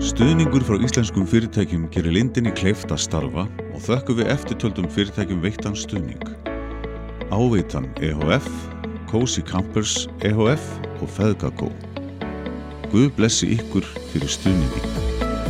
Stuðningur frá íslenskum fyrirtækjum gerir Lindinni kleift að starfa og þökkum við eftirtöldum fyrirtækjum veittan stuðning. Áveitan EHF, Cozy Campers EHF og Feðgagó. Guð blessi ykkur fyrir stuðningi.